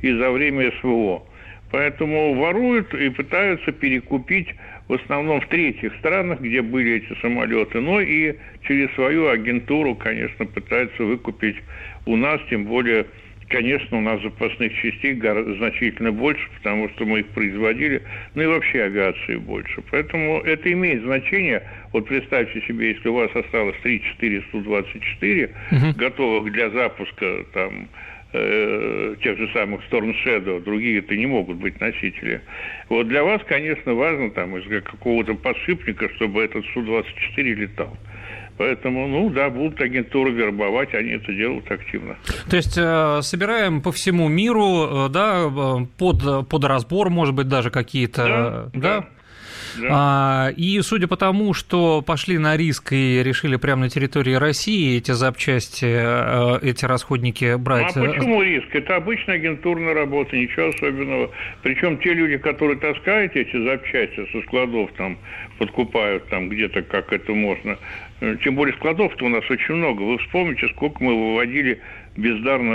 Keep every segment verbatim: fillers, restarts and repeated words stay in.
и за время СВО. Поэтому воруют и пытаются перекупить в основном в третьих странах, где были эти самолеты, но и через свою агентуру, конечно, пытаются выкупить у нас, тем более, конечно, у нас запасных частей значительно больше, потому что мы их производили, ну и вообще авиации больше. Поэтому это имеет значение. Вот представьте себе, если у вас осталось три-четыре Су двадцать четыре, угу. готовых для запуска там тех же самых Storm Shadow, другие-то не могут быть носители. Вот для вас, конечно, важно там из какого-то подшипника, чтобы этот Су двадцать четыре летал. Поэтому, ну да, будут агентуры вербовать, они это делают активно. То есть э, собираем по всему миру, э, да, под, под разбор, может быть, даже какие-то... Да, да. да? Да. А, и судя по тому, что пошли на риск и решили прямо на территории России эти запчасти, эти расходники брать... Ну, а почему риск? Это обычная агентурная работа, ничего особенного. Причем те люди, которые таскают эти запчасти со складов, там, подкупают там где-то, как это можно. Тем более складов-то у нас очень много. Вы вспомните, сколько мы выводили бездарно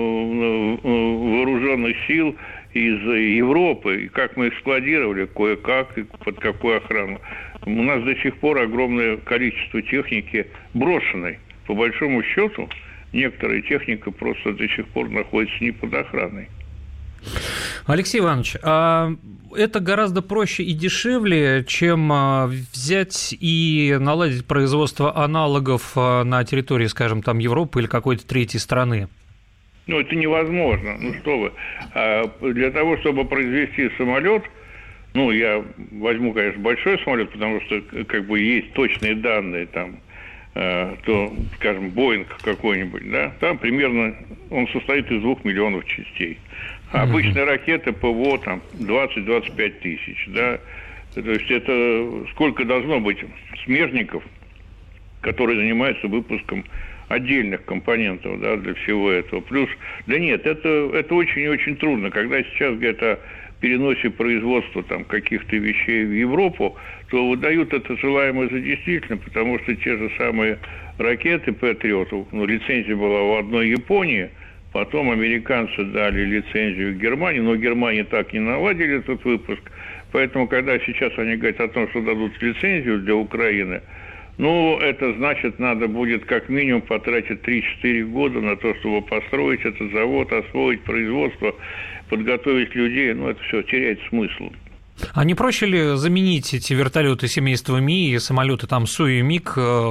вооруженных сил из Европы, и как мы их складировали, кое-как, и под какую охрану. У нас до сих пор огромное количество техники брошенной. По большому счету, некоторая техника просто до сих пор находится не под охраной. Алексей Иванович, а это гораздо проще и дешевле, чем взять и наладить производство аналогов на территории, скажем, там Европы или какой-то третьей страны? Ну, это невозможно. Ну, что вы. А для того, чтобы произвести самолет, ну, я возьму, конечно, большой самолет, потому что, как бы, есть точные данные, там, э, то, скажем, Боинг какой-нибудь, да, там примерно он состоит из двух миллионов частей. А обычные ракеты ПВО, там, двадцать-двадцать пять тысяч, да. То есть это сколько должно быть смежников, которые занимаются выпуском отдельных компонентов, да, для всего этого. Плюс, да нет, это, это очень и очень трудно. Когда сейчас говорят о переносе производства там каких-то вещей в Европу, то выдают это желаемое за действительно, потому что те же самые ракеты Патриот, ну, лицензия была у одной Японии, потом американцы дали лицензию Германии, но Германия так не наладили этот выпуск. Поэтому, когда сейчас они говорят о том, что дадут лицензию для Украины, ну, это значит, надо будет как минимум потратить три-четыре года на то, чтобы построить этот завод, освоить производство, подготовить людей. Ну, это все теряет смысл. А не проще ли заменить эти вертолеты семейства Ми и самолеты там Су и Миг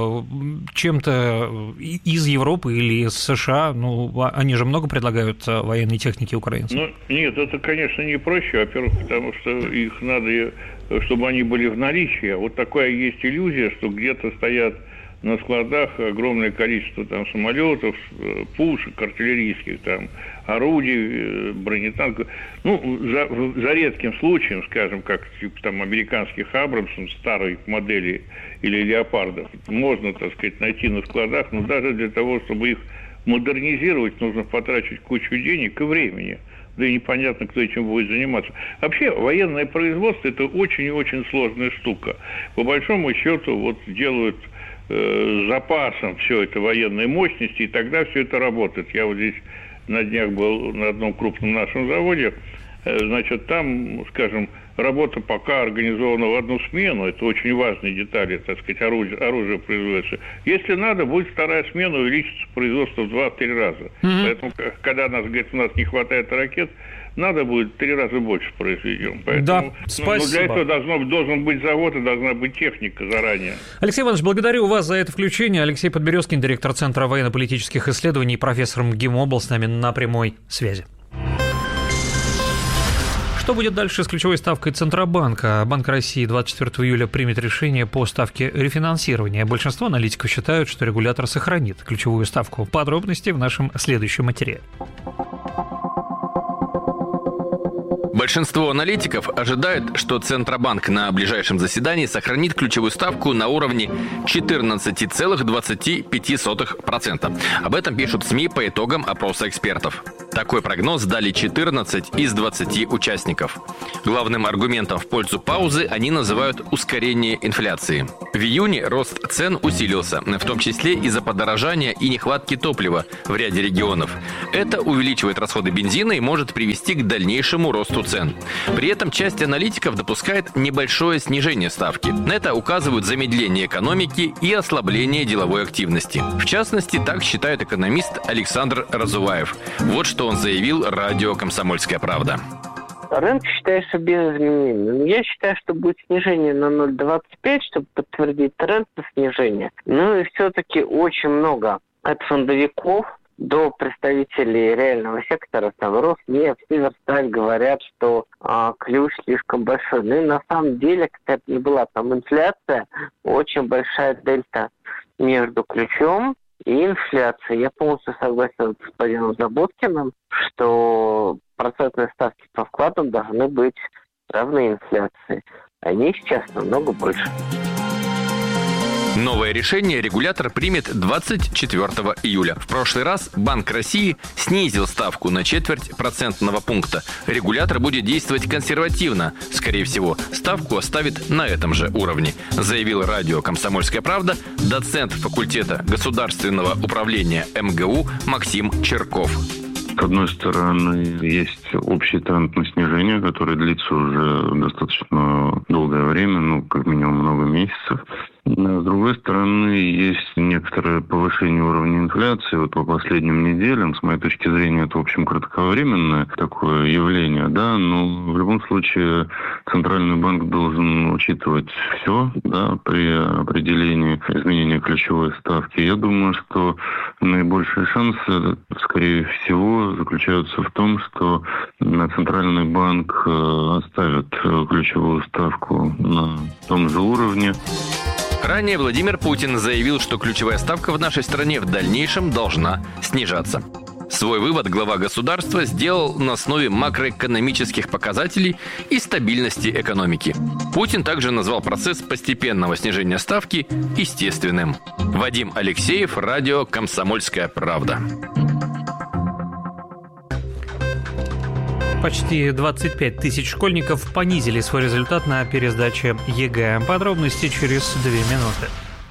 чем-то из Европы или из США? Ну, они же много предлагают военной техники украинцам. Ну, нет, это, конечно, не проще. Во-первых, потому что их надо, чтобы они были в наличии. Вот такая есть иллюзия, что где-то стоят на складах огромное количество там самолетов, пушек, артиллерийских, там, орудий, бронетанков. Ну, за, за редким случаем, скажем, как типа там американских Абрамсов, старой модели или леопардов, можно, так сказать, найти на складах, но даже для того, чтобы их модернизировать, нужно потратить кучу денег и времени. Да и непонятно, кто этим будет заниматься. Вообще, военное производство – это очень и очень сложная штука. По большому счету, вот делают с запасом все это военной мощности, и тогда все это работает. Я вот здесь на днях был на одном крупном нашем заводе, значит, там, скажем, работа пока организована в одну смену, это очень важные детали, так сказать, оружие, оружие производится. Если надо, будет вторая смена, увеличится производство в два-три раза. Mm-hmm. Поэтому, когда нас говорят, у нас не хватает ракет, надо будет три раза больше произведем. Поэтому, да, ну, спасибо. Для этого должно, должен быть завод и должна быть техника заранее. Алексей Иванович, благодарю вас за это включение. Алексей Подберезкин, директор Центра военно-политических исследований, профессор МГИМО, был с нами на прямой связи. Что будет дальше с ключевой ставкой Центробанка? Банк России двадцать четвёртого июля примет решение по ставке рефинансирования. Большинство аналитиков считают, что регулятор сохранит ключевую ставку. Подробности в нашем следующем материале. Большинство аналитиков ожидают, что Центробанк на ближайшем заседании сохранит ключевую ставку на уровне четырнадцать целых двадцать пять сотых процента. Об этом пишут СМИ по итогам опроса экспертов. Такой прогноз дали четырнадцать из двадцати участников. Главным аргументом в пользу паузы они называют ускорение инфляции. В июне рост цен усилился, в том числе из-за подорожания и нехватки топлива в ряде регионов. Это увеличивает расходы бензина и может привести к дальнейшему росту цен. При этом часть аналитиков допускает небольшое снижение ставки. На это указывают замедление экономики и ослабление деловой активности. В частности, так считает экономист Александр Разуваев. Вот что он заявил радио «Комсомольская правда». Рынок считает, что без изменений. Я считаю, что будет снижение на ноль целых двадцать пять сотых, чтобы подтвердить тренд на снижение. Ну и все-таки очень много от фондовиков до представителей реального сектора, там, Роснефть, Северсталь, говорят, что а, ключ слишком большой. Ну и на самом деле, какая-то не была там инфляция, очень большая дельта между ключом и инфляцией. Я полностью согласен с господином Заботкиным, что процентные ставки по вкладам должны быть равны инфляции. Они сейчас намного больше. Новое решение регулятор примет двадцать четвёртого июля. В прошлый раз Банк России снизил ставку на четверть процентного пункта. Регулятор будет действовать консервативно. Скорее всего, ставку оставит на этом же уровне, заявил радио «Комсомольская правда» доцент факультета государственного управления эм гэ у Максим Черков. С одной стороны, есть общий тренд на снижение, который длится уже достаточно долгое время, ну, как минимум много месяцев. С другой стороны, есть некоторое повышение уровня инфляции. Вот по последним неделям, с моей точки зрения, это, в общем, кратковременное такое явление, да, но в любом случае Центральный банк должен учитывать все, да, при определении изменения ключевой ставки. Я думаю, что наибольшие шансы, скорее всего, заключаются в том, что Центральный банк оставит ключевую ставку на том же уровне. Ранее Владимир Путин заявил, что ключевая ставка в нашей стране в дальнейшем должна снижаться. Свой вывод глава государства сделал на основе макроэкономических показателей и стабильности экономики. Путин также назвал процесс постепенного снижения ставки естественным. Вадим Алексеев, радио «Комсомольская правда». Почти двадцать пять тысяч школьников понизили свой результат на пересдаче ЕГЭ. Подробности через две минуты.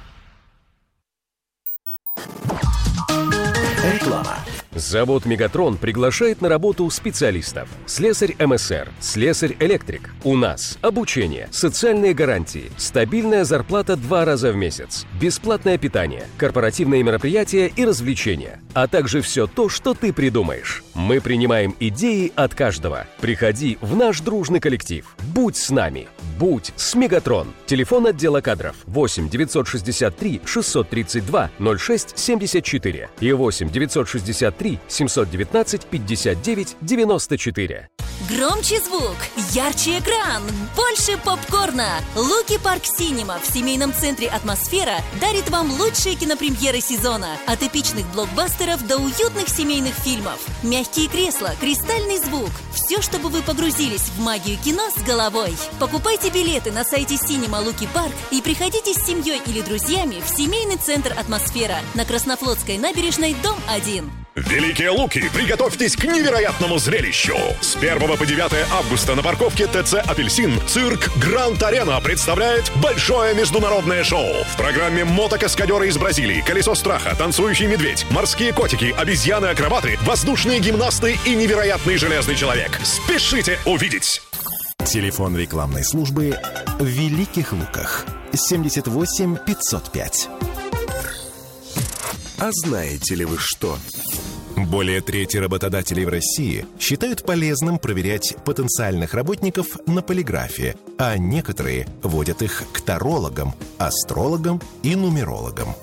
Реклама. Завод «Мегатрон» приглашает на работу специалистов. Слесарь эм эс эр, слесарь-электрик. У нас обучение, социальные гарантии, стабильная зарплата два раза в месяц, бесплатное питание, корпоративные мероприятия и развлечения, а также все то, что ты придумаешь. Мы принимаем идеи от каждого. Приходи в наш дружный коллектив. Будь с нами. Будь с «Мегатрон». Телефон отдела кадров восемь девятьсот шестьдесят три шестьсот тридцать два ноль шесть семьдесят четыре и восемь девятьсот шестьдесят три семьсот девятнадцать пятьдесят девять девяносто четыре. Громче звук, ярче экран, больше попкорна. Луки Парк Синема в семейном центре «Атмосфера» дарит вам лучшие кинопремьеры сезона. От эпичных блокбастеров до уютных семейных фильмов. Мягкие кресла, кристальный звук. Все, чтобы вы погрузились в магию кино с головой. Покупайте билеты на сайте Синема Луки Парк и приходите с семьей или друзьями в семейный центр «Атмосфера» на Краснофлотской набережной, дом один. Великие Луки, приготовьтесь к невероятному зрелищу! С первого по девятое августа на парковке тэ цэ «Апельсин» цирк «Гранд Арена» представляет большое международное шоу. В программе мотокаскадеры из Бразилии, колесо страха, танцующий медведь, морские котики, обезьяны-акробаты, воздушные гимнасты и невероятный железный человек. Спешите увидеть! Телефон рекламной службы в Великих Луках. семьдесят восемь пятьсот пять. А знаете ли вы что? Более трети работодателей в России считают полезным проверять потенциальных работников на полиграфе, а некоторые водят их к тарологам, астрологам и нумерологам.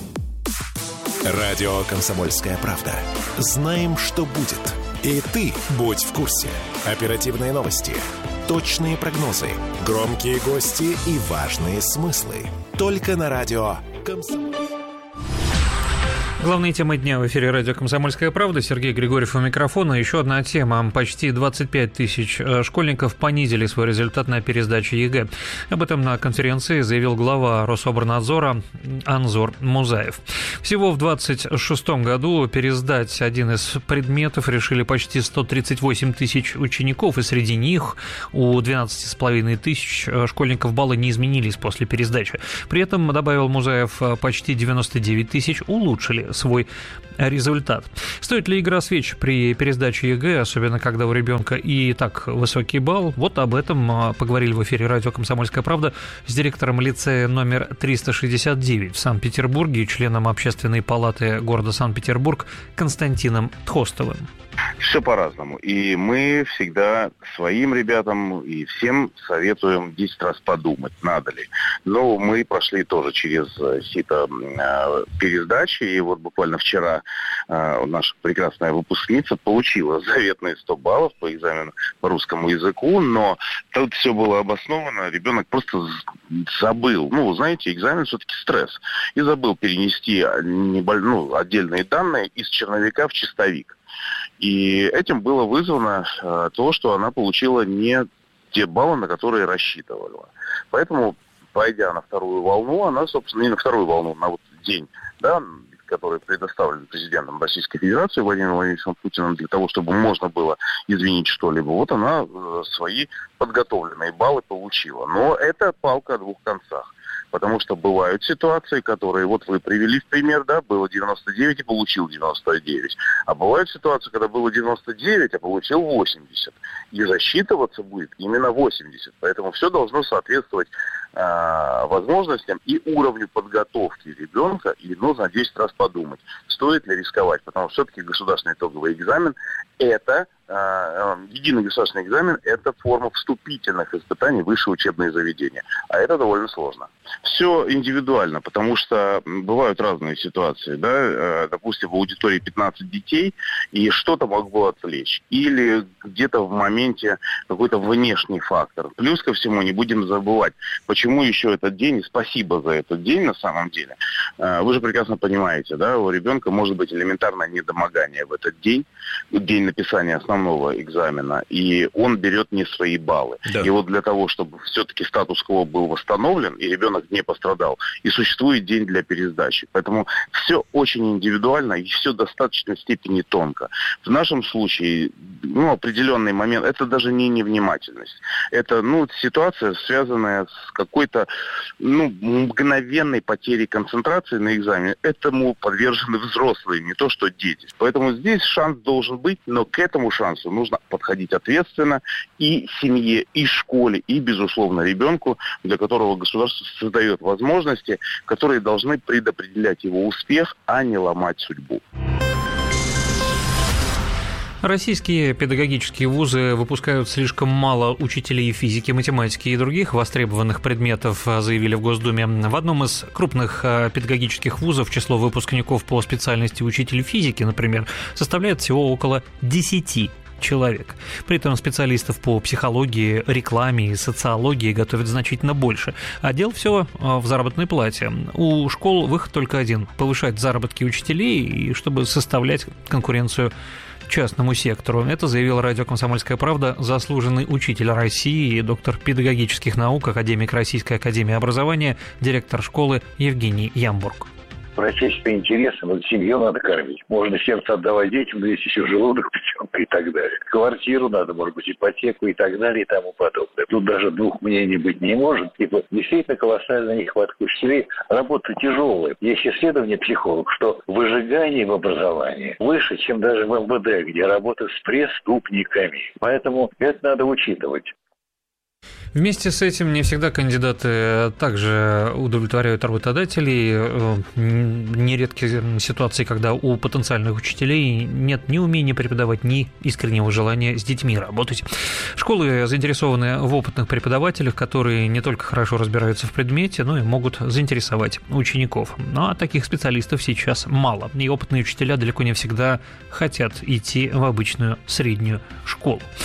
Радио «Комсомольская правда». Знаем, что будет. И ты будь в курсе. Оперативные новости, точные прогнозы, громкие гости и важные смыслы. Только на радио «Комсомольская». Главные темы дня в эфире радио «Комсомольская правда». Сергей Григорьев у микрофона. Еще одна тема. Почти двадцать пять тысяч школьников понизили свой результат на пересдаче ЕГЭ. Об этом на конференции заявил глава Рособорнадзора Анзор Музаев. Всего в двадцать шестом году пересдать один из предметов решили почти сто тридцать восемь тысяч учеников, и среди них у двенадцати с половиной тысяч школьников баллы не изменились после пересдачи. При этом, добавил Музаев, почти девяносто девять тысяч улучшили свой результат. Стоит ли игра свеч при пересдаче ЕГЭ, особенно когда у ребенка и так высокий балл? Вот об этом поговорили в эфире радио «Комсомольская правда» с директором лицея номер триста шестьдесят девять в Санкт-Петербурге и членом Общественной палаты города Санкт-Петербург Константином Тхостовым. Все по-разному. И мы всегда своим ребятам и всем советуем десять раз подумать, надо ли. Но мы прошли тоже через сито э, пересдачи. И вот буквально вчера э, наша прекрасная выпускница получила заветные сто баллов по экзамену по русскому языку. Но тут все было обосновано. Ребенок просто забыл. Ну, знаете, экзамен все-таки стресс. И забыл перенести неболь... ну, отдельные данные из черновика в чистовик. И этим было вызвано э, то, что она получила не те баллы, на которые рассчитывала. Поэтому, пойдя на вторую волну, она, собственно, не на вторую волну, на вот день, да, который предоставлен президентом Российской Федерации Владимиром Владимировичем Путиным для того, чтобы можно было извинить что-либо, вот она э, свои подготовленные баллы получила. Но это палка о двух концах. Потому что бывают ситуации, которые, вот вы привели в пример, да, было девяносто девять и получил девяносто девять. А бывают ситуации, когда было девяносто девять, а получил восемьдесят. И засчитываться будет именно восемьдесят. Поэтому все должно соответствовать э, возможностям и уровню подготовки ребенка. И нужно десять раз подумать, стоит ли рисковать. Потому что все-таки государственный итоговый экзамен – это единый государственный экзамен – это форма вступительных испытаний в высшее учебное заведение. А это довольно сложно. Все индивидуально, потому что бывают разные ситуации. Да? Допустим, в аудитории пятнадцать детей, и что-то могло отвлечь. Или где-то в моменте какой-то внешний фактор. Плюс ко всему, не будем забывать, почему еще этот день, и спасибо за этот день на самом деле. Вы же прекрасно понимаете, да, у ребенка может быть элементарное недомогание в этот день, день написания основного экзамена, и он берет не свои баллы. Да. И вот для того, чтобы все-таки статус-кво был восстановлен, и ребенок не пострадал, и существует день для пересдачи. Поэтому все очень индивидуально, и все в достаточной степени тонко. В нашем случае, ну, определенный момент, это даже не невнимательность. Это, ну, ситуация, связанная с какой-то, ну, мгновенной потерей концентрации на экзамене. Этому подвержены взрослые, не то что дети. Поэтому здесь шанс должен быть, но к этому шансу нужно подходить ответственно и семье, и школе, и, безусловно, ребенку, для которого государство создает возможности, которые должны предопределять его успех, а не ломать судьбу. Российские педагогические вузы выпускают слишком мало учителей физики, математики и других востребованных предметов, заявили в Госдуме. В одном из крупных педагогических вузов число выпускников по специальности учитель физики, например, составляет всего около десяти человек. При этом специалистов по психологии, рекламе и социологии готовят значительно больше. А дело все в заработной плате. У школ выход только один – повышать заработки учителей, и чтобы составлять конкуренцию частному сектору. Это заявил радио «Комсомольская правда» заслуженный учитель России и доктор педагогических наук, академик Российской академии образования, директор школы Евгений Ямбург. Врачебный интерес, вот семью надо кормить. Можно сердце отдавать детям, но есть еще желудок, печенка и так далее. Квартиру надо, может быть, ипотеку и так далее и тому подобное. Тут даже двух мнений быть не может. И вот действительно колоссальная нехватка учителей. Работа тяжелая. Есть исследование психологов, что выжигание в образовании выше, чем даже в эм вэ дэ, где работают с преступниками. Поэтому это надо учитывать. Вместе с этим не всегда кандидаты также удовлетворяют работодателей. Нередки ситуации, когда у потенциальных учителей нет ни умения преподавать, ни искреннего желания с детьми работать. Школы заинтересованы в опытных преподавателях, которые не только хорошо разбираются в предмете, но и могут заинтересовать учеников. Ну, а таких специалистов сейчас мало, и опытные учителя далеко не всегда хотят идти в обычную среднюю школу.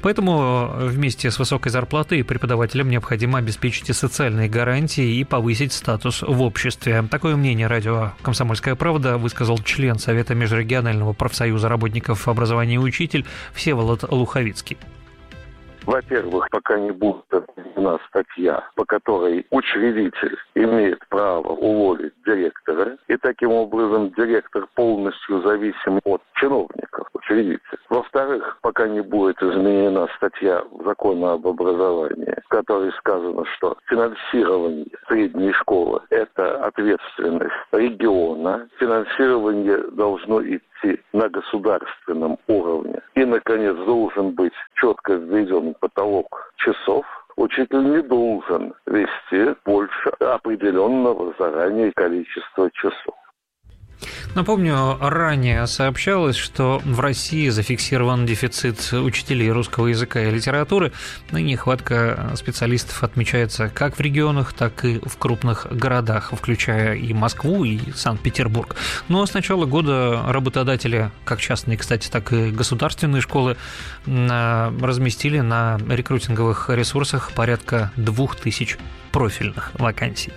Поэтому вместе с высокой зарплатой преподавателям необходимо обеспечить и социальные гарантии и повысить статус в обществе. Такое мнение радио «Комсомольская правда» высказал член Совета межрегионального профсоюза работников образования и учитель Всеволод Луховицкий. Во-первых, пока не будет отменена статья, по которой учредитель имеет право уволить директора, и таким образом директор полностью зависим от чиновников, учредителя. Во-вторых, пока не будет изменена статья закона об образовании, в которой сказано, что финансирование средней школы – это ответственность региона, финансирование должно идти на государственном уровне. И, наконец, должен быть четко введен потолок часов. Учитель не должен вести больше определенного заранее количества часов. Напомню, ранее сообщалось, что в России зафиксирован дефицит учителей русского языка и литературы. Ныне нехватка специалистов отмечается как в регионах, так и в крупных городах, включая и Москву, и Санкт-Петербург. Но с начала года работодатели, как частные, кстати, так и государственные школы, разместили на рекрутинговых ресурсах порядка двух тысяч профильных вакансий.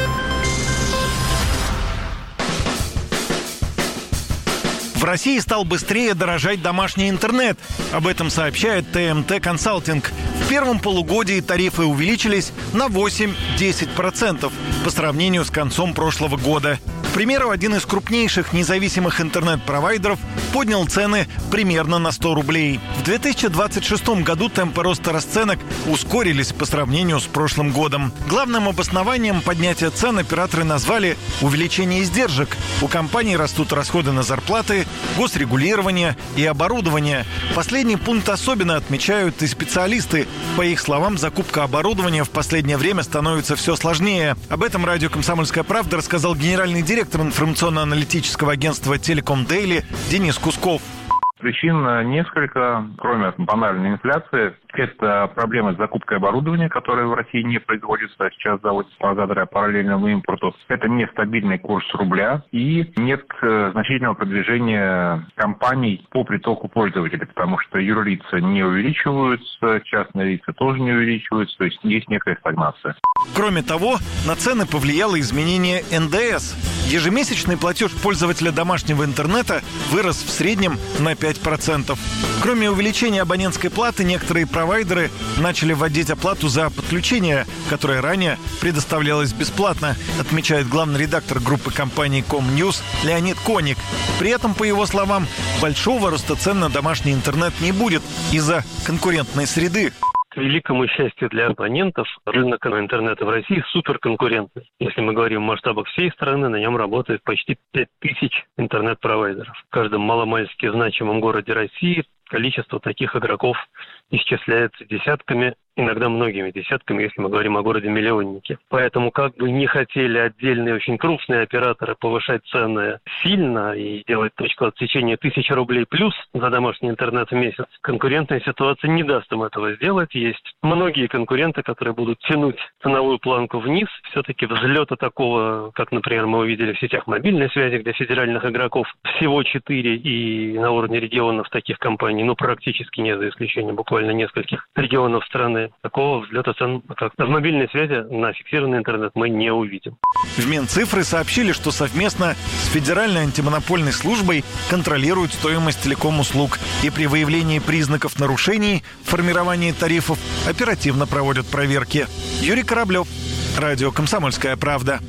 В России стал быстрее дорожать домашний интернет. Об этом сообщает тэ эм тэ Консалтинг. В первом полугодии тарифы увеличились на восемь-десять процентов по сравнению с концом прошлого года. К примеру, один из крупнейших независимых интернет-провайдеров поднял цены примерно на сто рублей. В две тысячи двадцать шестом году темпы роста расценок ускорились по сравнению с прошлым годом. Главным обоснованием поднятия цен операторы назвали увеличение издержек. У компаний растут расходы на зарплаты, госрегулирование и оборудование. Последний пункт особенно отмечают и специалисты. По их словам, закупка оборудования в последнее время становится все сложнее. Об этом радио «Комсомольская правда» рассказал генеральный директор информационно-аналитического агентства «Телеком Дейли» Денис Кусков. Причин несколько, кроме банальной инфляции. Это проблемы с закупкой оборудования, которое в России не производится, а сейчас заводится благодаря параллельному импорту. Это нестабильный курс рубля и нет значительного продвижения компаний по притоку пользователей, потому что юрлица не увеличиваются, частные лица тоже не увеличиваются, то есть есть некая стагнация. Кроме того, на цены повлияло изменение эн дэ эс. Ежемесячный платеж пользователя домашнего интернета вырос в среднем на пять процентов. Кроме увеличения абонентской платы, некоторые провайдеры начали вводить оплату за подключение, которое ранее предоставлялось бесплатно, отмечает главный редактор группы компании Комньюз Леонид Коник. При этом, по его словам, большого роста цен на домашний интернет не будет из-за конкурентной среды. К великому счастью для абонентов, рынок интернета в России суперконкурентный. Если мы говорим в масштабах всей страны, на нем работает почти пять тысяч интернет-провайдеров. В каждом маломальски значимом городе России количество таких игроков исчисляется десятками, иногда многими десятками, если мы говорим о городе-миллионнике. Поэтому как бы не хотели отдельные очень крупные операторы повышать цены сильно и делать точку отсечения тысяча рублей плюс за домашний интернет в месяц, конкурентная ситуация не даст им этого сделать. Есть многие конкуренты, которые будут тянуть ценовую планку вниз. Все-таки взлета такого, как, например, мы увидели в сетях мобильной связи, где федеральных игроков всего четыре, и на уровне регионов таких компаний, ну, практически нет, за исключением буквально нескольких регионов страны. Такого взлета цен, как в мобильной связи, на фиксированный интернет мы не увидим. В Минцифры сообщили, что совместно с Федеральной антимонопольной службой контролируют стоимость телеком-услуг и при выявлении признаков нарушений в формировании тарифов оперативно проводят проверки. Юрий Кораблев, радио «Комсомольская правда».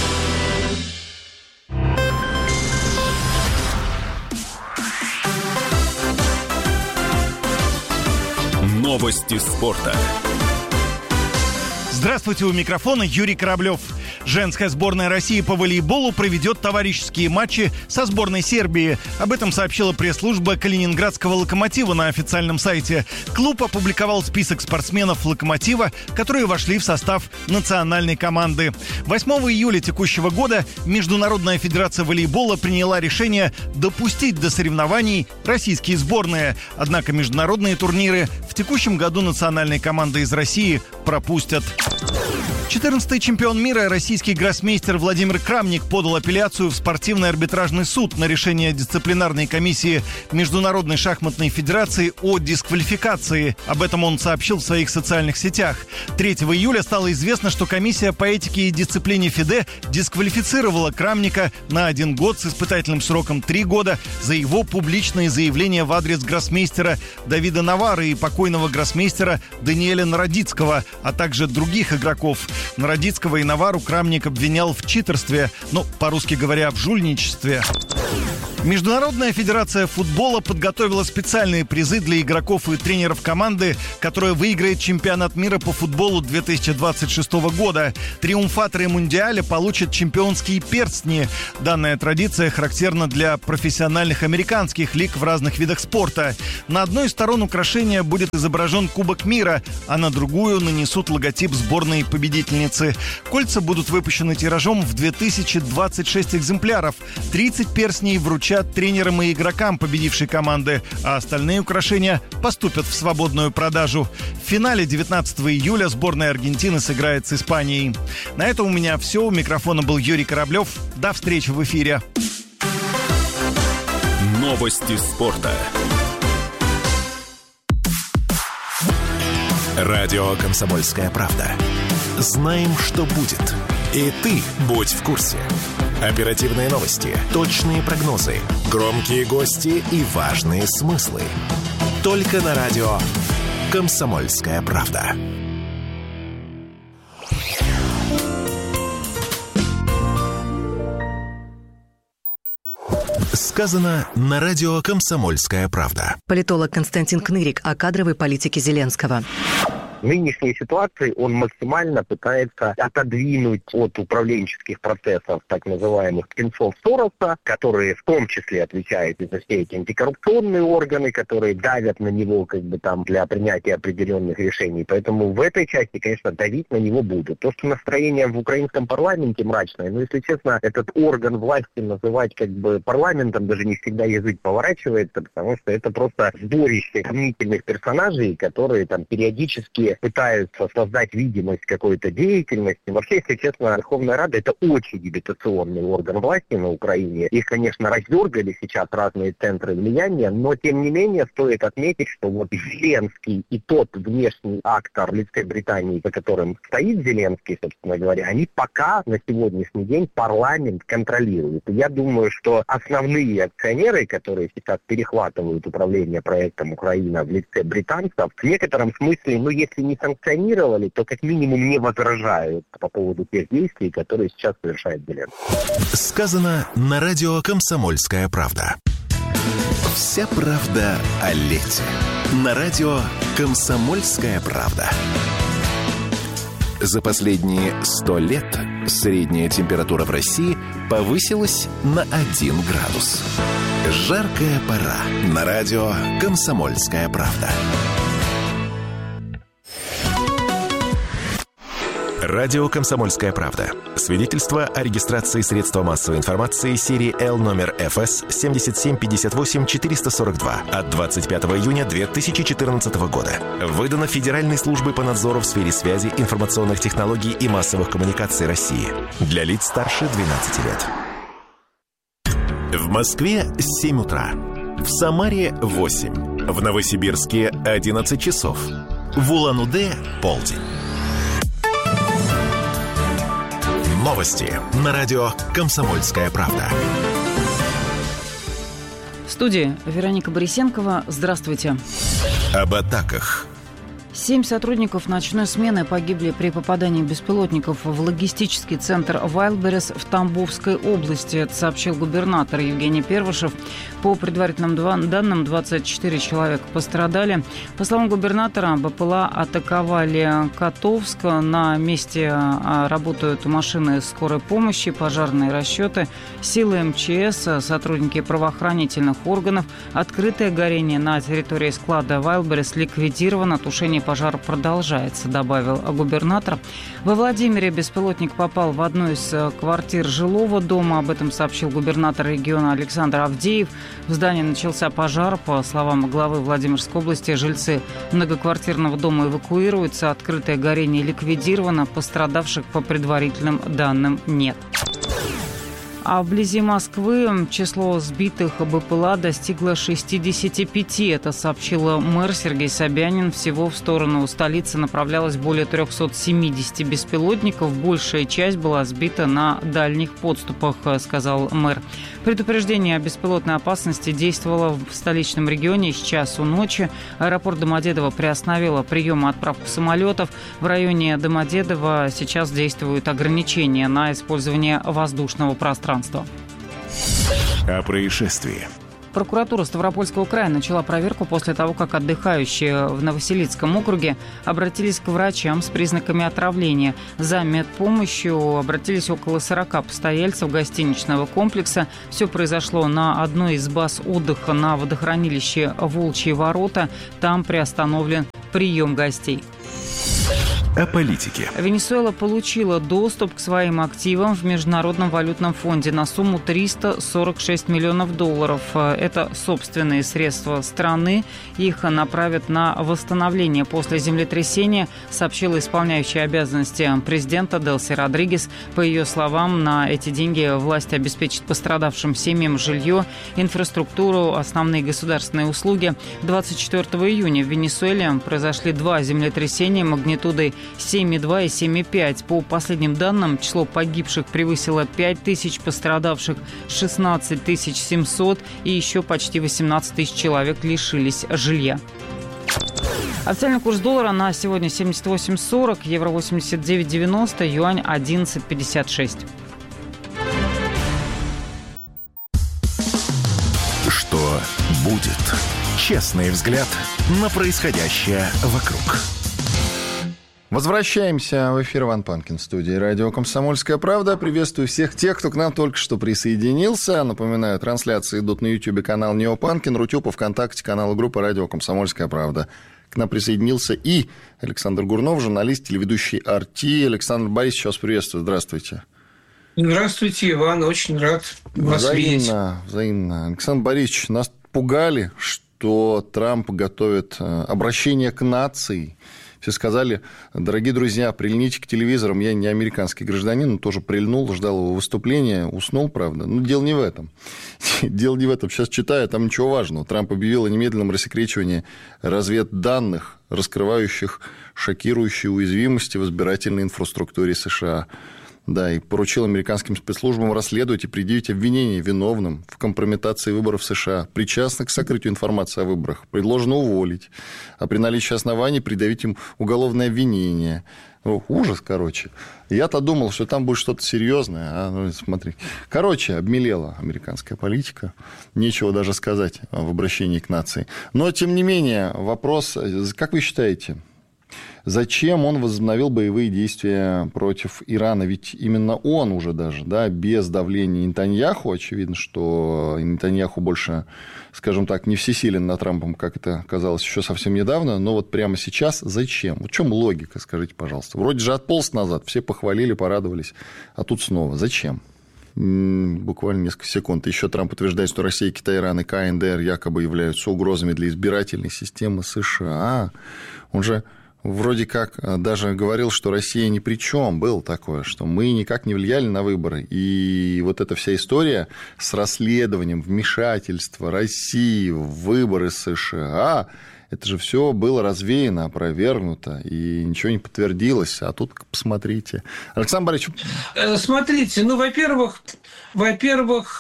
Новости спорта. Здравствуйте, у микрофона Юрий Кораблев. Женская сборная России по волейболу проведет товарищеские матчи со сборной Сербии. Об этом сообщила пресс-служба Калининградского «Локомотива» на официальном сайте. Клуб опубликовал список спортсменов «Локомотива», которые вошли в состав национальной команды. восьмого июля текущего года Международная федерация волейбола приняла решение допустить до соревнований российские сборные. Однако международные турниры в текущем году национальные команды из России пропустят. четырнадцатый чемпион мира, российский гроссмейстер Владимир Крамник подал апелляцию в спортивный арбитражный суд на решение дисциплинарной комиссии Международной шахматной федерации о дисквалификации. Об этом он сообщил в своих социальных сетях. третьего июля стало известно, что комиссия по этике и дисциплине ФИДЕ дисквалифицировала Крамника на один год с испытательным сроком три года за его публичные заявления в адрес гроссмейстера Давида Навары и покойного гроссмейстера Даниэля Народицкого, а также других игроков. Народицкого и Навару Крамник обвинял в читерстве, ну, по-русски говоря, в жульничестве. Международная федерация футбола подготовила специальные призы для игроков и тренеров команды, которая выиграет чемпионат мира по футболу две тысячи двадцать шестого года. Триумфаторы Мундиаля получат чемпионские перстни. Данная традиция характерна для профессиональных американских лиг в разных видах спорта. На одной из сторон украшения будет изображен Кубок мира, а на другую нанесут логотип сборной победительницы. Кольца будут выпущены тиражом в две тысячи двадцать шесть экземпляров. тридцать перстней вручат тренерам и игрокам победившей команды, а остальные украшения поступят в свободную продажу. В финале девятнадцатого июля сборная Аргентины сыграет с Испанией. На этом у меня все. У микрофона был Юрий Кораблев. До встречи в эфире. Новости спорта. Радио «Комсомольская правда». Знаем, что будет. И ты будь в курсе. Оперативные новости, точные прогнозы, громкие гости и важные смыслы. Только на радио «Комсомольская правда». Сказано на радио «Комсомольская правда». Политолог Константин Кнырик о кадровой политике Зеленского. В нынешней ситуации он максимально пытается отодвинуть от управленческих процессов так называемых птенцов Сороса, которые в том числе отвечают и за все эти антикоррупционные органы, которые давят на него как бы там для принятия определенных решений. Поэтому в этой части, конечно, давить на него будут. То, что настроение в украинском парламенте мрачное, но, если честно, этот орган власти называть как бы парламентом даже не всегда язык поворачивается, потому что это просто сборище сомнительных персонажей, которые там периодически пытаются создать видимость какой-то деятельности. Вообще, если честно, Верховная Рада — это очень агитационный орган власти на Украине. Их, конечно, раздергали сейчас разные центры влияния, но, тем не менее, стоит отметить, что вот Зеленский и тот внешний актор в лице Британии, за которым стоит Зеленский, собственно говоря, они пока на сегодняшний день парламент контролируют. И я думаю, что основные акционеры, которые сейчас перехватывают управление проектом Украина в лице британцев, в некотором смысле, ну, если не санкционировали, то как минимум не возражают по поводу тех действий, которые сейчас совершает Зеленский. Сказано на радио «Комсомольская правда». Вся правда о лете. На радио «Комсомольская правда». За последние сто лет средняя температура в России повысилась на один градус. Жаркая пора. На радио «Комсомольская правда». Радио «Комсомольская правда». Свидетельство о регистрации средства массовой информации серии Л номер эф эс семь семь пять восемь четыре сорок два от двадцать пятого июня две тысячи четырнадцатого года. Выдано Федеральной службой по надзору в сфере связи, информационных технологий и массовых коммуникаций России. Для лиц старше двенадцати лет. В Москве семь утра. В Самаре восемь. В Новосибирске одиннадцать часов. В Улан-Удэ полдень. Новости на радио «Комсомольская правда». В студии Вероника Борисенкова. Здравствуйте. Об атаках. Семь сотрудников ночной смены погибли при попадании беспилотников в логистический центр Вайлдберрис в Тамбовской области, это сообщил губернатор Евгений Первышев. По предварительным данным, двадцать четыре человека пострадали. По словам губернатора, БПЛА атаковали Котовск. На месте работают машины скорой помощи, пожарные расчеты, силы эм че эс, сотрудники правоохранительных органов. Открытое горение на территории склада Вайлдберрис ликвидировано. Тушение пожар продолжается, добавил губернатор. Во Владимире беспилотник попал в одну из квартир жилого дома. Об этом сообщил губернатор региона Александр Авдеев. В здании начался пожар. По словам главы Владимирской области, жильцы многоквартирного дома эвакуируются. Открытое горение ликвидировано. Пострадавших по предварительным данным нет. А вблизи Москвы число сбитых БПЛА достигло шестидесяти пяти. Это сообщил мэр Сергей Собянин. Всего в сторону столицы направлялось более трехсот семидесяти беспилотников. Большая часть была сбита на дальних подступах, сказал мэр. Предупреждение о беспилотной опасности действовало в столичном регионе с часу ночи. Аэропорт Домодедово приостановило прием и отправку самолетов. В районе Домодедово сейчас действуют ограничения на использование воздушного пространства. О происшествии. Прокуратура Ставропольского края начала проверку после того, как отдыхающие в Новоселицком округе обратились к врачам с признаками отравления. За медпомощью обратились около сорока постояльцев гостиничного комплекса. Все произошло на одной из баз отдыха на водохранилище «Волчьи ворота». Там приостановлен прием гостей. О политике. Венесуэла получила доступ к своим активам в Международном валютном фонде на сумму триста сорок шесть миллионов долларов. Это собственные средства страны. Их направят на восстановление после землетрясения, сообщила исполняющая обязанности президента Делси Родригес. По ее словам, на эти деньги власть обеспечит пострадавшим семьям жилье, инфраструктуру, основные государственные услуги. двадцать четвёртого июня в Венесуэле произошли два землетрясения магнитудой семь и два и семь и пять. По последним данным, число погибших превысило пять тысяч, пострадавших шестнадцать тысяч семьсот, и еще почти восемнадцать тысяч человек лишились жилья. Официальный курс доллара на сегодня семьдесят восемь сорок, евро восемьдесят девять девяносто, юань одиннадцать пятьдесят шесть. Что будет? Честный взгляд на происходящее вокруг. Возвращаемся в эфир. Иван Панкин в студии радио «Комсомольская правда». Приветствую всех тех, кто к нам только что присоединился. Напоминаю, трансляции идут на YouTube канал Нео Панкин, Рутюб, ВКонтакте канал и группа радио «Комсомольская правда». К нам присоединился и Александр Гурнов, журналист, телеведущий ар ти. Александр Борисович, вас приветствую. Здравствуйте. Здравствуйте, Иван. Очень рад вас взаимно, видеть. Взаимно. Александр Борисович, нас пугали, что Трамп готовит обращение к нации. Все сказали: дорогие друзья, прильните к телевизорам. Я не американский гражданин, но тоже прильнул, ждал его выступления, уснул, правда. Но дело не в этом. Дело не в этом. Сейчас читаю, там ничего важного. Трамп объявил о немедленном рассекречивании разведданных, раскрывающих шокирующие уязвимости в избирательной инфраструктуре США. Да, и поручил американским спецслужбам расследовать и предъявить обвинения виновным в компрометации выборов США, причастных к сокрытию информации о выборах. Предложено уволить, а при наличии оснований предъявить им уголовное обвинение. О, ужас, короче. Я-то думал, что там будет что-то серьезное. А, ну, смотри. Короче, обмелела американская политика. Нечего даже сказать в обращении к нации. Но, тем не менее, вопрос, как вы считаете, зачем он возобновил боевые действия против Ирана? Ведь именно он уже даже, да, без давления Нетаньяху, очевидно, что Нетаньяху больше, скажем так, не всесилен над Трампом, как это казалось еще совсем недавно, но вот прямо сейчас зачем? В чем логика, скажите, пожалуйста? Вроде же отполз назад, все похвалили, порадовались, а тут снова. Зачем? Буквально несколько секунд. Еще Трамп утверждает, что Россия, Китай, Иран и ка эн дэ эр якобы являются угрозами для избирательной системы США. Он же вроде как даже говорил, что Россия ни при чем. Было такое, что мы никак не влияли на выборы. И вот эта вся история с расследованием вмешательства России в выборы США, это же все было развеяно, опровергнуто, и ничего не подтвердилось. А тут посмотрите. Александр Борисович. Смотрите, ну, во-первых, во-первых,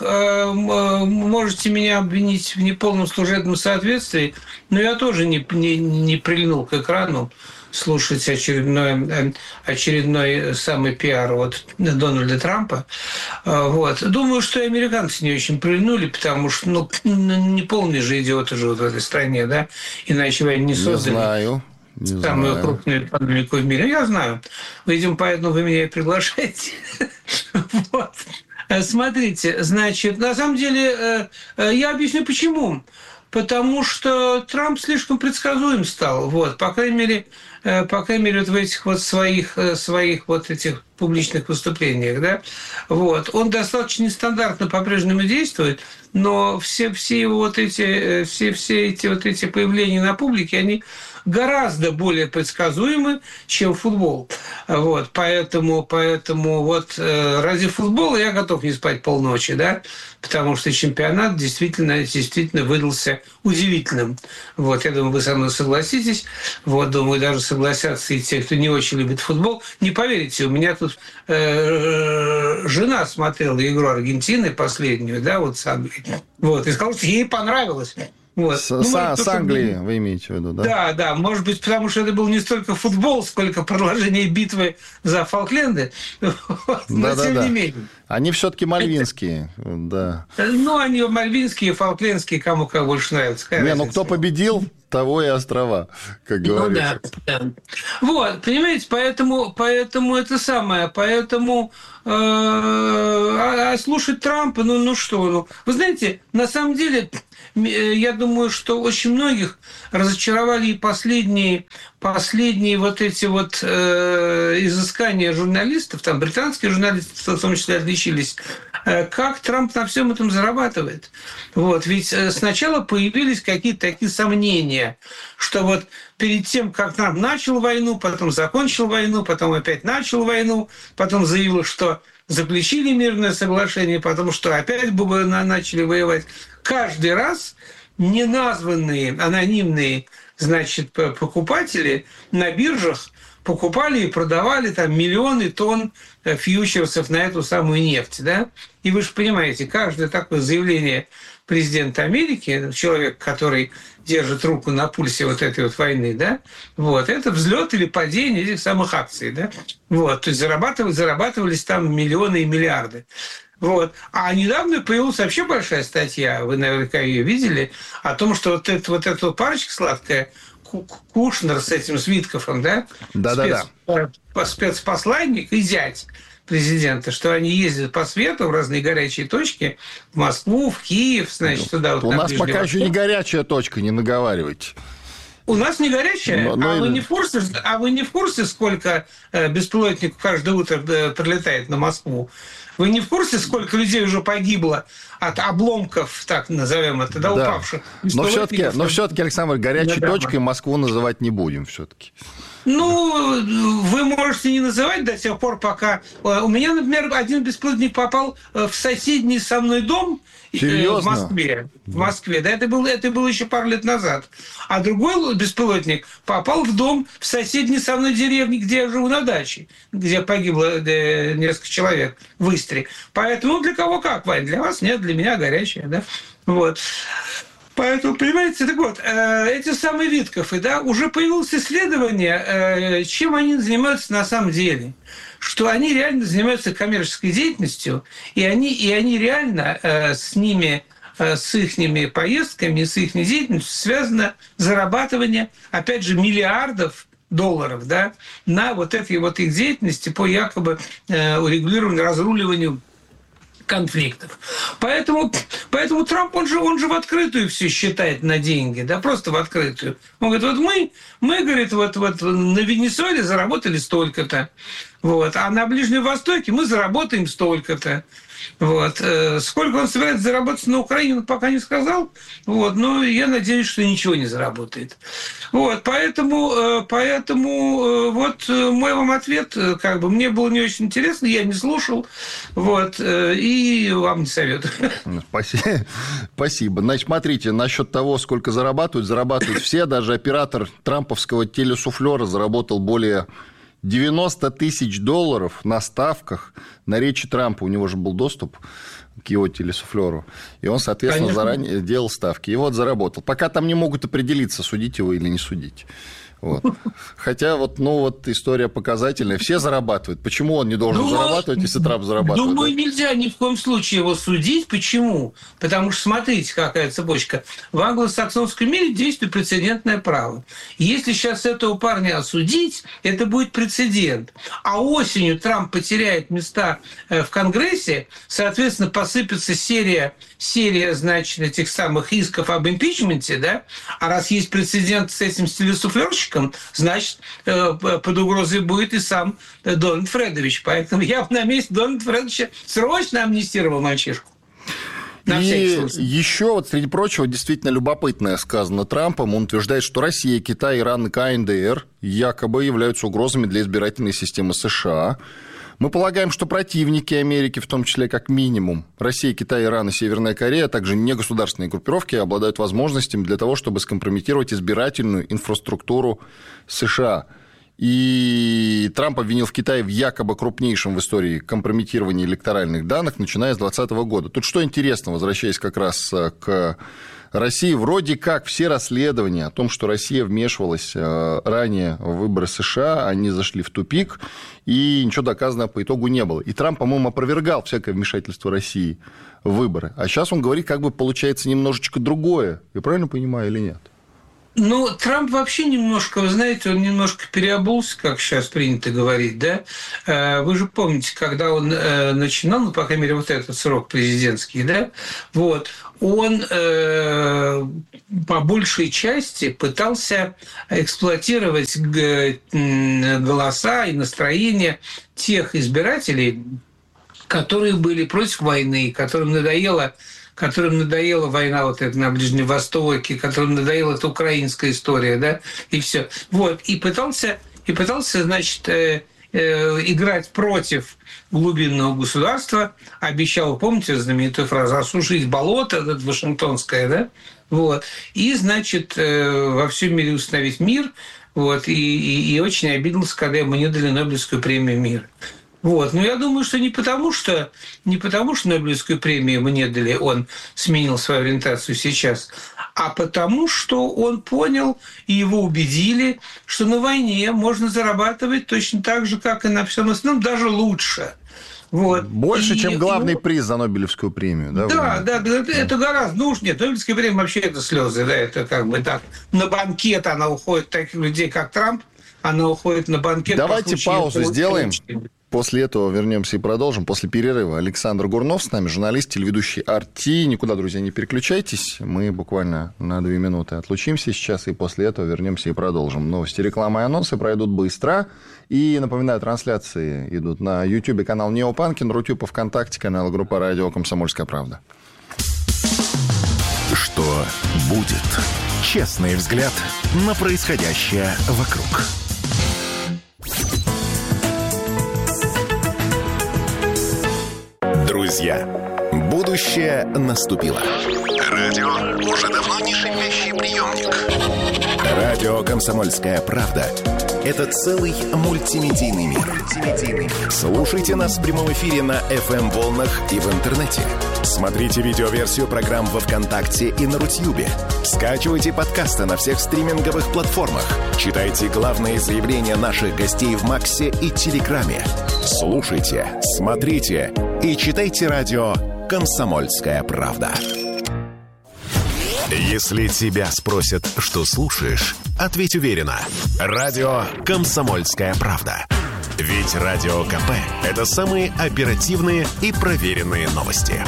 можете меня обвинить в неполном служебном соответствии, но я тоже не, не, не прильнул к экрану слушать очередной, очередной самый пиар от Дональда Трампа. Вот. Думаю, что и американцы не очень прильнули, потому что, ну, не полные же идиоты живут в этой стране, да? Иначе они не создали. Не знаю. Не самую знаю. крупную экономику в мире. Я знаю. Видимо, поэтому вы меня и приглашаете. Вот. Смотрите, значит, на самом деле, я объясню, почему. потому что Трамп слишком предсказуем стал. Вот, по крайней мере, по крайней мере, вот в этих вот своих, своих вот этих публичных выступлениях, да, вот. Он достаточно нестандартно по-прежнему действует, но все, все его вот эти, все, все эти вот эти появления на публике, они гораздо более предсказуемы, чем футбол. Вот, поэтому, поэтому вот э, ради футбола я готов не спать полночи, да, потому что чемпионат действительно, действительно выдался удивительным. Вот, я думаю, вы со мной согласитесь. Вот, думаю, даже согласятся и те, кто не очень любит футбол. Не поверите, у меня тут э, жена смотрела игру Аргентины последнюю, да, вот с Англией. Вот, и сказала, что ей понравилось. Вот. С, ну, с, может, с Англии что... вы имеете в виду, да? Да, да, может быть, потому что это был не столько футбол, сколько продолжение битвы за Фолкленды, вот. Но да, тем да, не да. менее. Они все-таки мальвинские, да. Ну, они мальвинские, фолклендские, кому как больше нравится. Не, ну кто победил, того и острова, как говорится. Ну, да, да. Вот, понимаете, поэтому, поэтому это самое, поэтому э, а, а слушать Трампа, ну, ну что, ну, вы знаете, на самом деле, я думаю, что очень многих разочаровали и последние, последние вот эти вот э, изыскания журналистов, там британские журналисты в том числе отличились, э, как Трамп на всем этом зарабатывает. Вот, ведь сначала появились какие-то такие сомнения, что вот перед тем, как Трамп начал войну, потом закончил войну, потом опять начал войну, потом заявил, что заключили мирное соглашение, потому что опять бы начали воевать. Каждый раз неназванные анонимные, значит, покупатели на биржах покупали и продавали там миллионы тонн фьючерсов на эту самую нефть, да? И вы же понимаете, каждое такое заявление президента Америки, человек, который держит руку на пульсе вот этой вот войны, да, вот, это взлет или падение этих самых акций, да, вот, то есть зарабатывали, зарабатывались там миллионы и миллиарды. Вот. А недавно появилась вообще большая статья, вы наверняка ее видели, о том, что вот, это, вот эта вот парочка сладкая, Кушнер с этим Свиткофом, да, да-да-да, Спец, спецпосланник и зять президента, что они ездят по свету в разные горячие точки, в Москву, в Киев, значит, туда. Вот, у нас пока еще не горячая точка, не наговаривайте. У нас не горячая, но, но... А, вы не в курсе, а вы не в курсе, сколько беспилотников каждое утро прилетает на Москву? Вы не в курсе, сколько людей уже погибло от обломков, так назовем это, да, да. упавших? Но все-таки, но все-таки, Александр, горячей да, точкой да. Москву называть не будем все-таки. Ну, вы можете не называть до тех пор, пока... У меня, например, один беспилотник попал в соседний со мной дом. Серьезно? В Москве. В Москве. Да, это было, это было еще пару лет назад. А другой беспилотник попал в дом в соседней со мной деревне, где я живу на даче, где погибло несколько человек в Истре. Поэтому для кого как, Вань? Для вас нет, для меня горячая, да? Вот. Поэтому, понимаете, так вот, эти самые Виткофы, да, уже появилось исследование, чем они занимаются на самом деле. Что они реально занимаются коммерческой деятельностью, и они, и они реально с ними, с их поездками, с их деятельностью связано зарабатывание, опять же, миллиардов долларов, да, на вот этой вот их деятельности по якобы урегулированию, разруливанию конфликтов. Поэтому, поэтому Трамп, он же, он же в открытую все считает на деньги, да, просто в открытую. Он говорит, вот мы, мы, говорит, вот, вот на Венесуэле заработали столько-то, вот, а на Ближнем Востоке мы заработаем столько-то. Вот. Сколько он собирается заработать на Украине, он пока не сказал. Вот. Но я надеюсь, что ничего не заработает. Вот. Поэтому, поэтому вот мой вам ответ, как бы, мне было не очень интересно, я не слушал. Вот. И вам не советую. Спасибо. Спасибо. Значит, смотрите, насчет того, сколько зарабатывают, зарабатывают все. Даже оператор трамповского телесуфлера заработал более девяносто тысяч долларов на ставках на речи Трампа. У него же был доступ к его телесуфлеру. И он, соответственно, Конечно. заранее делал ставки. И вот заработал. Пока там не могут определиться, судить его или не судить. Вот. Хотя вот, ну, вот история показательная. Все зарабатывают. Почему он не должен ну, зарабатывать, если Трамп зарабатывает? Думаю, да? нельзя ни в коем случае его судить. Почему? Потому что, смотрите, какая цепочка. В англосаксонском мире действует прецедентное право. Если сейчас этого парня осудить, это будет прецедент. А осенью Трамп потеряет места в Конгрессе, соответственно, по посыпется серия, серия, значит, этих самых исков об импичменте, да, а раз есть прецедент с этим телесуфлерщиком, значит, под угрозой будет и сам Дональд Фредович. Поэтому я бы на месте Дональда Фредовича срочно амнистировал мальчишку. И еще, вот, среди прочего, действительно любопытное сказано Трампом. Он утверждает, что Россия, Китай, Иран и ка эн дэ эр якобы являются угрозами для избирательной системы США. Мы полагаем, что противники Америки, в том числе как минимум Россия, Китай, Иран и Северная Корея, а также негосударственные группировки, обладают возможностями для того, чтобы скомпрометировать избирательную инфраструктуру США. И Трамп обвинил в Китае в якобы крупнейшем в истории компрометировании электоральных данных, начиная с двадцатого года. Тут что интересно, возвращаясь как раз к России, вроде как все расследования о том, что Россия вмешивалась ранее в выборы США, они зашли в тупик, и ничего доказанного по итогу не было. И Трамп, по-моему, опровергал всякое вмешательство России в выборы. А сейчас он говорит, как бы получается немножечко другое. Я правильно понимаю или нет? Ну, Трамп вообще немножко, вы знаете, он немножко переобулся, как сейчас принято говорить, да? Вы же помните, когда он начинал, ну, по крайней мере, вот этот срок президентский, да, вот, он по большей части пытался эксплуатировать голоса и настроения тех избирателей, которые были против войны, которым надоело которым надоела война вот эта на Ближнем Востоке, которым надоела эта украинская история, да, и все. Вот, и пытался, и пытался, значит, э, э, играть против глубинного государства, обещал, помните знаменитую фразу, осушить болото, это вашингтонское, да, вот, и, значит, э, во всем мире установить мир, вот, и, и, и очень обиделся, когда ему не дали Нобелевскую премию мира. Вот. Но я думаю, что не потому, что, не потому, что Нобелевскую премию ему не дали, он сменил свою ориентацию сейчас, а потому, что он понял и его убедили, что на войне можно зарабатывать точно так же, как и на всем остальном, даже лучше. Вот. Больше, и, чем главный ну, приз за Нобелевскую премию, да? Да, да, да, это, это гораздо. Ну уж нет, Нобелевская премия вообще это слезы, да, это как бы так. На банкет она уходит таких людей, как Трамп, она уходит на банкет. Давайте паузу сделаем. После этого вернемся и продолжим. После перерыва Александр Гурнов с нами, журналист, телеведущий ар ти. Никуда, друзья, не переключайтесь. Мы буквально на две минуты отлучимся сейчас, и после этого вернемся и продолжим. Новости, реклама и анонсы пройдут быстро. И, напоминаю, трансляции идут на YouTube, канал Неопанкин, Рутюб, ВКонтакте, канал группа «Радио Комсомольская правда». Что будет? Честный взгляд на происходящее вокруг. Друзья, будущее наступило. Радио уже давно не шипящий приемник. Радио «Комсомольская правда» — это целый мультимедийный мир. Слушайте нас в прямом эфире на эф эм-волнах и в интернете. Смотрите видеоверсию программ во ВКонтакте и на Рутьюбе. Скачивайте подкасты на всех стриминговых платформах. Читайте главные заявления наших гостей в Максе и Телеграме. Слушайте, смотрите и читайте радио «Комсомольская правда». Если тебя спросят, что слушаешь, ответь уверенно. Радио «Комсомольская правда». Ведь Радио КП – это самые оперативные и проверенные новости.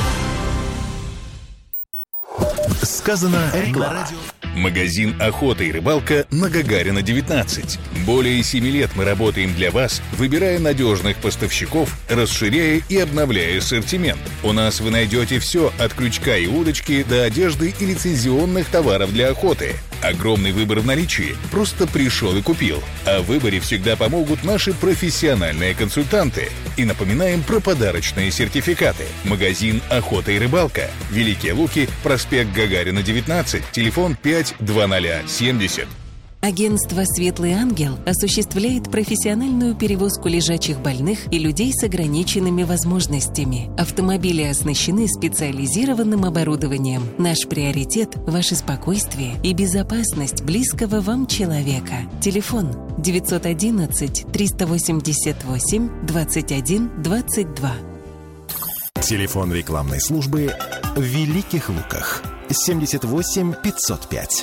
Сказано реклама. Магазин «Охота и рыбалка» на Гагарина, девятнадцать. Более семи лет мы работаем для вас, выбирая надежных поставщиков, расширяя и обновляя ассортимент. У нас вы найдете все от крючка и удочки до одежды и лицензионных товаров для охоты. Огромный выбор в наличии. Просто пришел и купил. О выборе всегда помогут наши профессиональные консультанты. И напоминаем про подарочные сертификаты. Магазин «Охота и рыбалка». Великие Луки, проспект Гагарина, девятнадцать, телефон пять два ноль семьдесят. Агентство «Светлый ангел» осуществляет профессиональную перевозку лежачих больных и людей с ограниченными возможностями. Автомобили оснащены специализированным оборудованием. Наш приоритет – ваше спокойствие и безопасность близкого вам человека. Телефон девятьсот одиннадцать триста восемьдесят восемь двадцать один двадцать два. Телефон рекламной службы в Великих Луках семьдесят восемь пятьсот пять.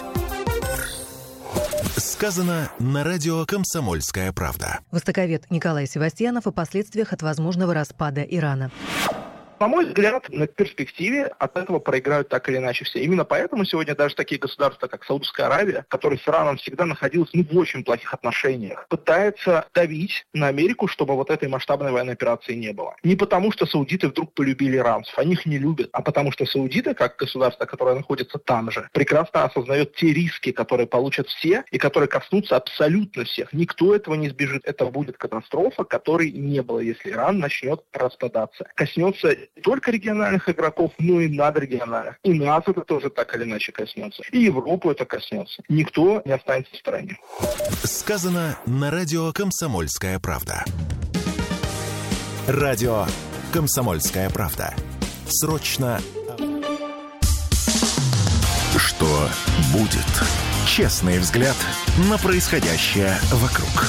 Сказано на радио «Комсомольская правда». Востоковед Николай Севастьянов о последствиях от возможного распада Ирана. На мой взгляд, на перспективе от этого проиграют так или иначе все. Именно поэтому сегодня даже такие государства, как Саудовская Аравия, которые с Ираном всегда находилась ну, в очень плохих отношениях, пытаются давить на Америку, чтобы вот этой масштабной военной операции не было. Не потому, что саудиты вдруг полюбили иранцев, они их не любят, а потому что саудиты, как государство, которое находится там же, прекрасно осознает те риски, которые получат все и которые коснутся абсолютно всех. Никто этого не избежит. Это будет катастрофа, которой не было, если Иран начнет распадаться. Коснется не только региональных игроков, но и надрегиональных. И нас это тоже так или иначе коснется. И Европу это коснется. Никто не останется в стороне. Сказано на радио «Комсомольская правда». Радио «Комсомольская правда». Срочно. Что будет? Честный взгляд на происходящее вокруг.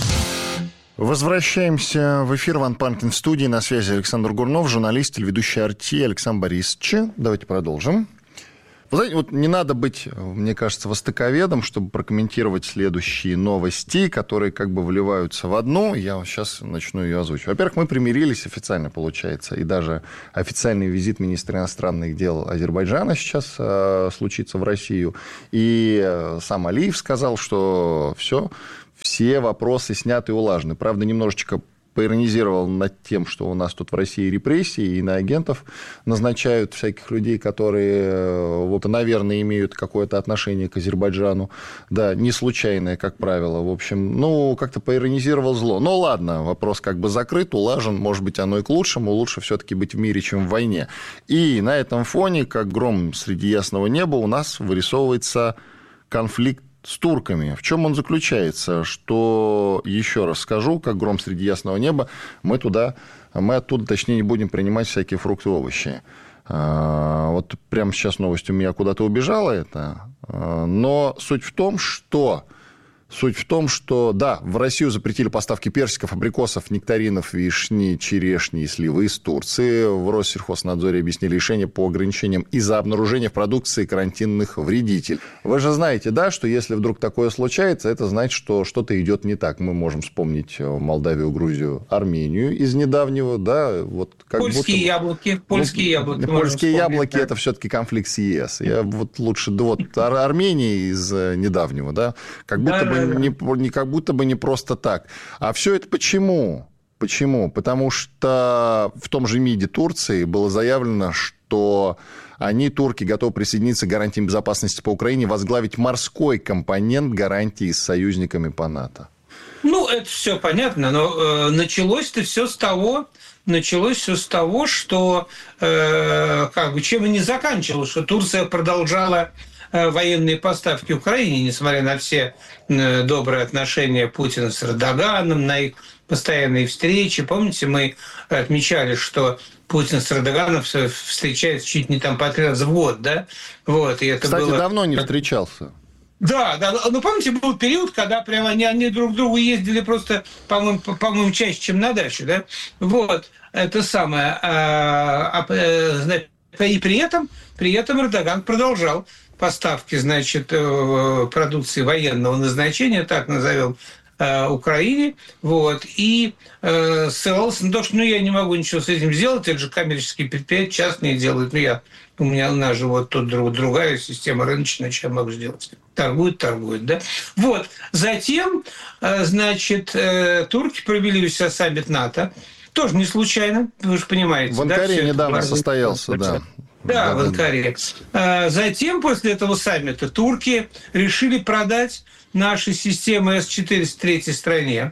Возвращаемся в эфир. Ван Панкин в студии. На связи Александр Гурнов, журналист, телеведущий эр ти Александр Борисович. Давайте продолжим. Вы знаете, вот не надо быть, мне кажется, востоковедом, чтобы прокомментировать следующие новости, которые как бы вливаются в одну. Я сейчас начну ее озвучивать. Во-первых, мы примирились официально, получается, и даже официальный визит министра иностранных дел Азербайджана сейчас э, случится в Россию. И э, сам Алиев сказал, что все, все вопросы сняты и улажены. Правда, немножечко поиронизировал над тем, что у нас тут в России репрессии, и на агентов назначают всяких людей, которые, вот, наверное, имеют какое-то отношение к Азербайджану. Да, не случайное, как правило. В общем, ну, как-то поиронизировал зло. Ну, ладно, вопрос как бы закрыт, улажен. Может быть, оно и к лучшему. Лучше все-таки быть в мире, чем в войне. И на этом фоне, как гром среди ясного неба, у нас вырисовывается конфликт с турками. В чем он заключается? Что, еще раз скажу, как гром среди ясного неба, мы туда, мы оттуда, точнее, не будем принимать всякие фрукты и овощи. Вот прямо сейчас новость у меня куда-то убежала это. Но суть в том, что... Суть в том, что, да, в Россию запретили поставки персиков, абрикосов, нектаринов, вишни, черешни и сливы из Турции. В Россельхознадзоре объяснили решение по ограничениям из-за обнаружения в продукции карантинных вредителей. Вы же знаете, да, что если вдруг такое случается, это значит, что что-то идет не так. Мы можем вспомнить Молдавию, Грузию, Армению из недавнего, да, вот как польские будто... яблоки, польские ну, яблоки. Польские яблоки, да. Это все-таки конфликт с ЕС. Я вот лучше, да, вот Армения из недавнего, да, как будто да, бы Не, не как будто бы не просто так. А все это почему? Почему? Потому что в том же МИДе Турции было заявлено, что они, турки, готовы присоединиться к гарантиям безопасности по Украине, возглавить морской компонент гарантий с союзниками по НАТО. Ну, это все понятно, но э, началось-то все с того, началось все с того, что э, как бы чем и не заканчивалось, что Турция продолжала военные поставки Украине, несмотря на все добрые отношения Путина с Эрдоганом, на их постоянные встречи. Помните, мы отмечали, что Путин с Эрдоганом встречается чуть не там по три раза в год, да? Вот, и это Кстати, было... давно не встречался. Да, да, ну помните, был период, когда прямо они, они друг к другу ездили просто, по-моему, по-моему, чаще, чем на дачу, да? Вот, это самое. А, а, и при этом, при этом Эрдоган продолжал поставки, значит, продукции военного назначения, так назовем, Украине, вот, и э, ссылался на то, что ну, я не могу ничего с этим сделать, это же коммерческие предприятия частные делают, ну, я, у меня, у нас же вот тут другая система рыночная, что я могу сделать? Торгуют, торгуют, да? Вот, затем, э, значит, э, турки провели у себя саммит НАТО, тоже не случайно, вы же понимаете. В Анкаре да, недавно состоялся, да. Да, в Анкаре. Затем, после этого саммита, турки решили продать наши системы эс четыреста третьей стране.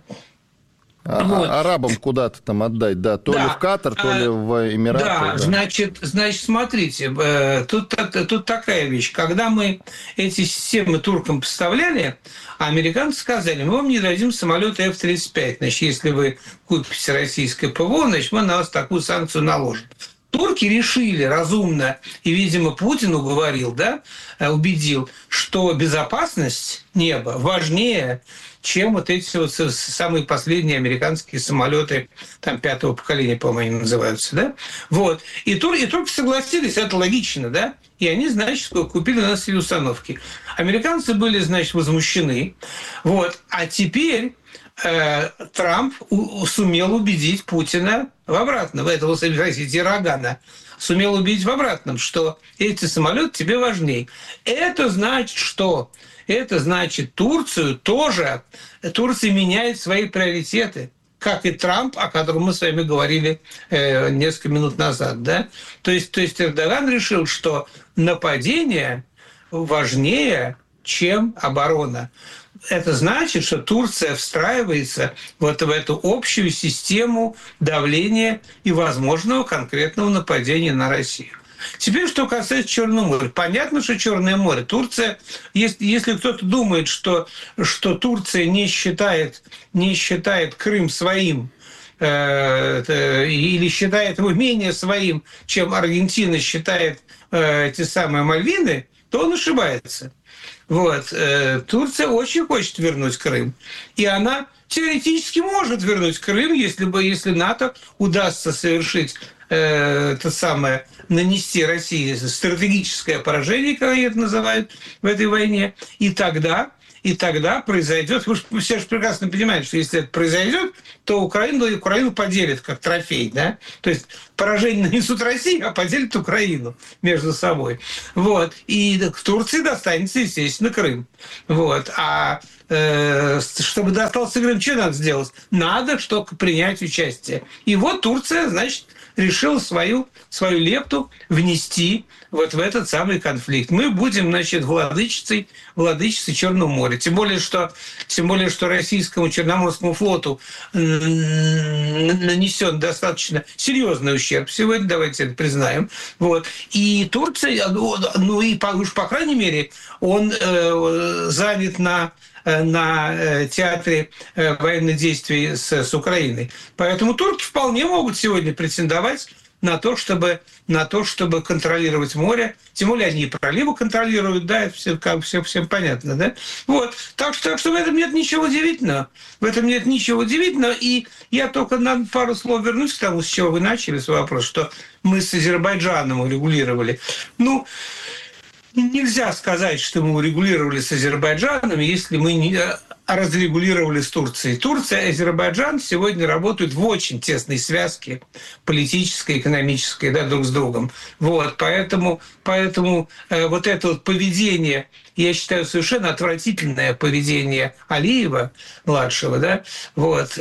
А, вот. Арабам куда-то там отдать, да, то да. ли в Катар, то ли в Эмираты. Да, да. Значит, значит, смотрите, тут, тут такая вещь. Когда мы эти системы туркам поставляли, американцы сказали, мы вам не дадим самолеты эф тридцать пять. Значит, если вы купите российское ПВО, значит, мы на вас такую санкцию наложим. Турки решили разумно, и, видимо, Путин уговорил, да, убедил, что безопасность неба важнее, чем вот эти вот самые последние американские самолеты, там, пятого поколения, по-моему, они называются, да? Вот. И, тур, и турки согласились, это логично, да? И они, значит, купили у нас эти установки. Американцы были, значит, возмущены. Вот. А теперь э, Трамп у, сумел убедить Путина в обратном, этого, простите, Эрдогана, сумел убедить в обратном, что эти самолеты тебе важнее. Это значит, что... Это значит, Турцию тоже, Турция меняет свои приоритеты, как и Трамп, о котором мы с вами говорили э, несколько минут назад. Да? То есть, то есть Эрдоган решил, что нападение важнее, чем оборона. Это значит, что Турция встраивается вот в эту общую систему давления и возможного конкретного нападения на Россию. Теперь, что касается Черного моря. Понятно, что Черное море. Турция, если, если кто-то думает, что, что Турция не считает, не считает Крым своим, э, или считает его менее своим, чем Аргентина считает э, эти самые Мальвины, то он ошибается. Вот. Э, Турция очень хочет вернуть Крым. И она теоретически может вернуть Крым, если бы, если НАТО удастся совершить э, это самое, нанести России стратегическое поражение, как они это называют, в этой войне. И тогда, и тогда произойдет, вы все же прекрасно понимаете, что если это произойдет, то Украину, Украину поделят как трофей. Да? То есть поражение нанесут России, а поделят Украину между собой. Вот. И к Турции достанется, естественно, Крым. Вот. А э, чтобы достался Крым, что надо сделать? Надо только принять участие. И вот Турция, значит, решил свою, свою лепту внести вот в этот самый конфликт. Мы будем, значит, владычицей, владычицей Черного моря. Тем более, что, тем более, что российскому Черноморскому флоту нанесен достаточно серьезный ущерб сегодня, давайте это признаем. Вот. И Турция, ну и уж по крайней мере, он э, занят на на театре военных действий с, с Украиной. Поэтому турки вполне могут сегодня претендовать на то, чтобы, на то, чтобы контролировать море. Тем более они и проливы контролируют, да, это все, как, все, всем понятно, да. Вот. Так что, так что в этом нет ничего удивительного. В этом нет ничего удивительного. И я только на пару слов вернусь к тому, с чего вы начали свой вопрос, что мы с Азербайджаном урегулировали. Ну, нельзя сказать, что мы урегулировали с Азербайджаном, если мы не разрегулировали с Турцией. Турция и Азербайджан сегодня работают в очень тесной связке политической, экономической, да, друг с другом. Вот, поэтому, поэтому э, вот это вот поведение, я считаю, совершенно отвратительное поведение Алиева, младшего, да, вот,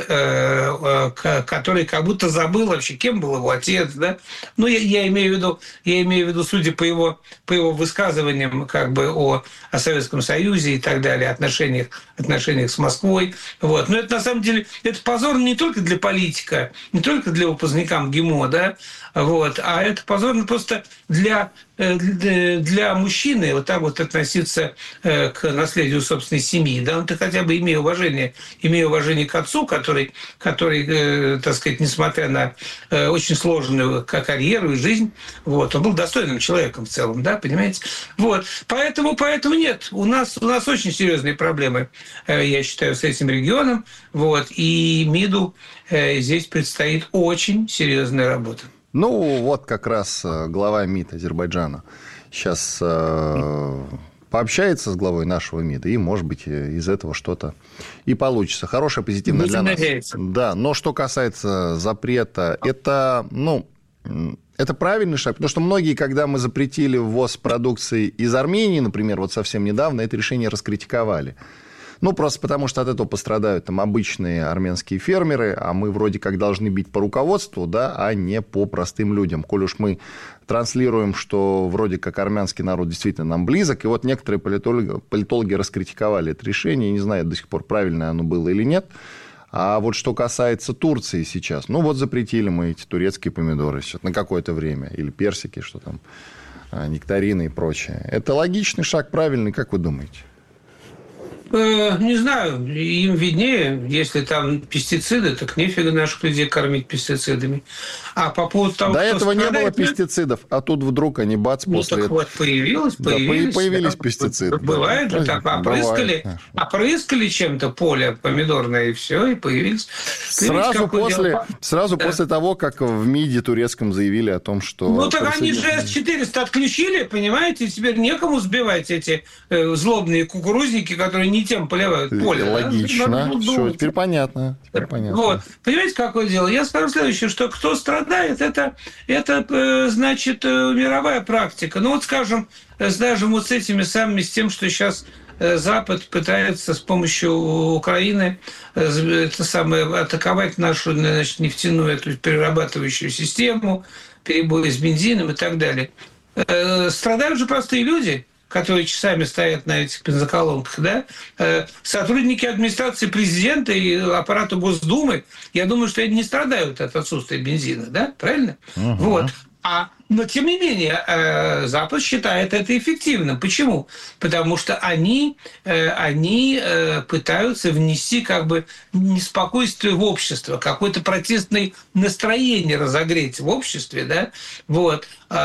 э, э, который как будто забыл вообще, кем был его отец, да. Ну, я, я имею в виду, я имею в виду, судя по его, по его высказываниям, как бы о, о Советском Союзе и так далее, отношениях, отношениях с Москвой. Вот. Но это на самом деле это позорно не только для политика, не только для выпускника МГИМО, да, вот, а это позорно просто для, для, для мужчины вот так вот относиться к наследию собственной семьи. Да, ну, ты хотя бы имея уважение, имея уважение к отцу, который, который, так сказать, несмотря на очень сложную карьеру и жизнь, вот, он был достойным человеком в целом, да, понимаете? Вот. Поэтому, поэтому нет, у нас, у нас очень серьезные проблемы, я считаю, с этим регионом, вот, и МИДу здесь предстоит очень серьезная работа. Ну, вот как раз глава МИД Азербайджана сейчас э, пообщается с главой нашего МИДа, и, может быть, из этого что-то и получится. Хорошее, позитивное для нас. Да, но что касается запрета, это, ну, это правильный шаг, потому что многие, когда мы запретили ввоз продукции из Армении, например, вот совсем недавно, это решение раскритиковали. Ну, просто потому, что от этого пострадают там обычные армянские фермеры, а мы вроде как должны бить по руководству, да, а не по простым людям. Коль уж мы транслируем, что вроде как армянский народ действительно нам близок, и вот некоторые политологи, политологи раскритиковали это решение, не знаю до сих пор, правильное оно было или нет. А вот что касается Турции сейчас, ну, вот запретили мы эти турецкие помидоры сейчас на какое-то время, или персики, что там, нектарины и прочее. Это логичный шаг, правильный, как вы думаете? Э, не знаю, им виднее. Если там пестициды, так нефига наших людей кормить пестицидами. А по поводу того, До что этого не было мы... пестицидов, а тут вдруг они бац Ну, после... так вот, появилось, Да, появились. появились да, пестициды. Бывает Да. же так. Опрыскали, Бывает. опрыскали чем-то поле помидорное, и все, и появились. Сразу, после, сразу Да. после того, как в МИДе турецком заявили о том, что... Ну, так они же присоедин- эс четыреста отключили, понимаете, и теперь некому сбивать эти э, злобные кукурузники, которые не тем поливают поле. да? Логично. Надо Все, думать. теперь понятно. Теперь понятно. Вот. Понимаете, какое дело? Я скажу следующее, что кто страдает, это, это э, значит, э, мировая практика. Ну, вот, скажем, э, скажем, вот с этими самыми, с тем, что сейчас э, Запад пытается с помощью Украины э, это самое, атаковать нашу, значит, нефтяную эту перерабатывающую систему, перебои с бензином и так далее. Э, страдают же простые люди, которые часами стоят на этих бензоколонках, да, э, сотрудники администрации президента и аппарата Госдумы, я думаю, что они не страдают от отсутствия бензина, да, правильно? Угу. Вот. А, но, тем не менее, э, Запад считает это эффективным. Почему? Потому что они, э, они э, пытаются внести как бы неспокойствие в общество, какое-то протестное настроение разогреть в обществе, да, вот,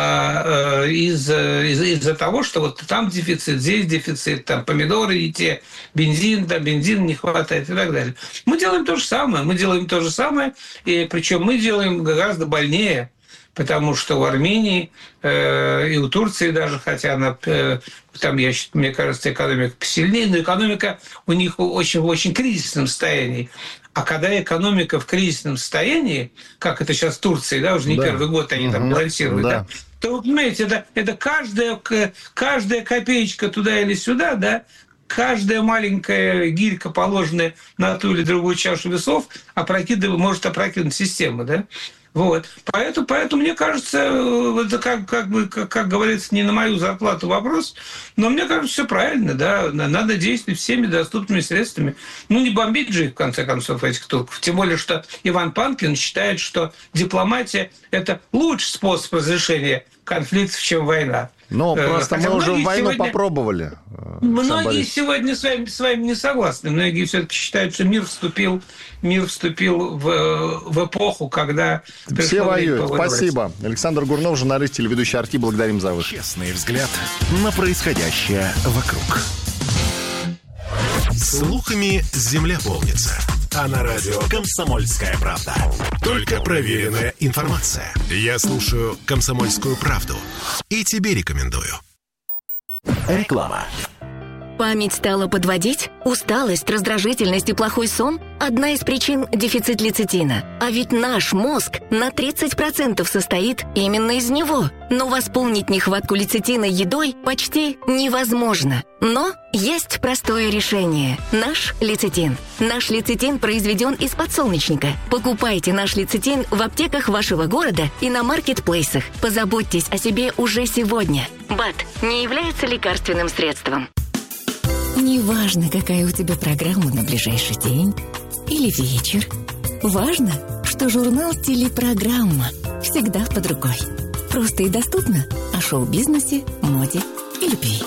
э, э, из, из, из-за того, что вот там дефицит, здесь дефицит, там помидоры и те, бензин, да, бензина не хватает и так далее. Мы делаем то же самое, мы делаем то же самое, и причем мы делаем гораздо больнее, потому что в Армении э, и у Турции даже, хотя она, э, там, я, мне кажется, экономика посильнее, но экономика у них очень, в очень кризисном состоянии. А когда экономика в кризисном состоянии, как это сейчас в Турции, да, уже не да. первый год они угу. там балансируют, да. Да, то, вы понимаете, это, это каждая, каждая копеечка туда или сюда, да, каждая маленькая гирька, положенная на ту или другую чашу весов, опрокидывает, может опрокинуть систему, да. Вот. Поэтому, поэтому, мне кажется, это как, как, бы, как, как говорится, не на мою зарплату вопрос, но мне кажется, все правильно, да, надо действовать всеми доступными средствами. Ну, не бомбить же их, в конце концов, этих турков. Тем более, что Иван Панкин считает, что дипломатия – это лучший способ разрешения конфликтов, чем война. Но просто Хотя мы уже войну сегодня... попробовали. Многие сегодня с вами, с вами не согласны. Многие все-таки считают, что мир вступил, мир вступил в, в эпоху, когда... Все воюют. Спасибо. Александр Гурнов, журналист, телеведущий Арти. Благодарим за выход. Честный взгляд на происходящее вокруг. Слухами земля полнится. А на радио «Комсомольская правда». Только проверенная информация. Я слушаю «Комсомольскую правду» и тебе рекомендую. Реклама. Память стала подводить? Усталость, раздражительность и плохой сон – одна из причин – дефицит лецитина. А ведь наш мозг на тридцать процентов состоит именно из него. Но восполнить нехватку лецитина едой почти невозможно. Но есть простое решение – наш лецитин. Наш лецитин произведен из подсолнечника. Покупайте наш лецитин в аптеках вашего города и на маркетплейсах. Позаботьтесь о себе уже сегодня. БАД не является лекарственным средством. Неважно, какая у тебя программа на ближайший день или вечер. Важно, что журнал «Телепрограмма» всегда под рукой. Просто и доступно о шоу-бизнесе, моде и любви.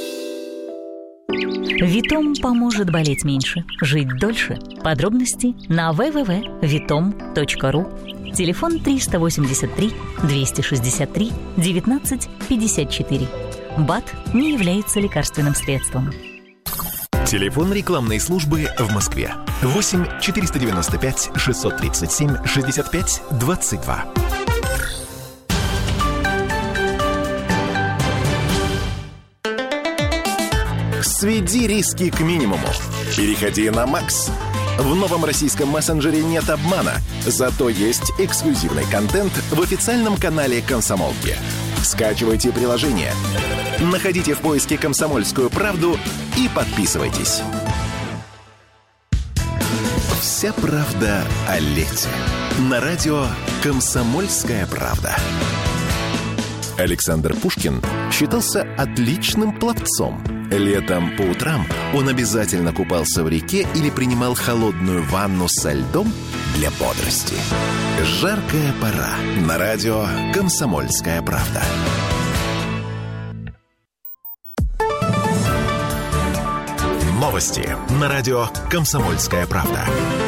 Витом поможет болеть меньше, жить дольше. Подробности на дабл ю дабл ю дабл ю точка витом точка ру. Телефон триста восемьдесят три двести шестьдесят три девятнадцать пятьдесят четыре. БАД не является лекарственным средством. Телефон рекламной службы в Москве. восемь четыреста девяносто пять шестьсот тридцать семь шестьдесят пять двадцать два. Сведи риски к минимуму. Переходи на Макс. В новом российском мессенджере нет обмана, зато есть эксклюзивный контент в официальном канале «Комсомолки». Скачивайте приложение, находите в поиске «Комсомольскую правду» и подписывайтесь. Вся правда о лете. На радио «Комсомольская правда». Александр Пушкин считался отличным пловцом. Летом по утрам он обязательно купался в реке или принимал холодную ванну со льдом для бодрости. Жаркая пора. На радио «Комсомольская правда». Новости на радио «Комсомольская правда».